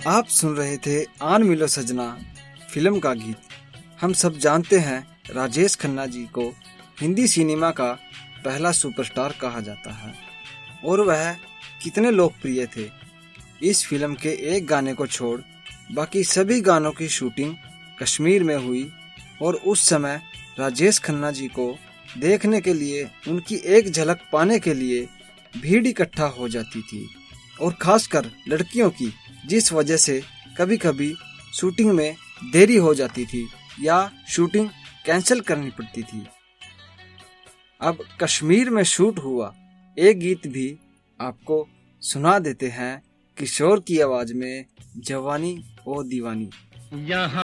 आप सुन रहे थे आन मिलो सजना फिल्म का गीत। हम सब जानते हैं राजेश खन्ना जी को हिंदी सिनेमा का पहला सुपरस्टार कहा जाता है और वह कितने लोकप्रिय थे। इस फिल्म के एक गाने को छोड़ बाकी सभी गानों की शूटिंग कश्मीर में हुई और उस समय राजेश खन्ना जी को देखने के लिए, उनकी एक झलक पाने के लिए भीड़ इकट्ठा हो जाती थी और खासकर लड़कियों की, जिस वजह से कभी कभी शूटिंग में देरी हो जाती थी या शूटिंग कैंसिल करनी पड़ती थी। अब कश्मीर में शूट हुआ एक गीत भी आपको सुना देते हैं किशोर की आवाज में, जवानी ओ दीवानी।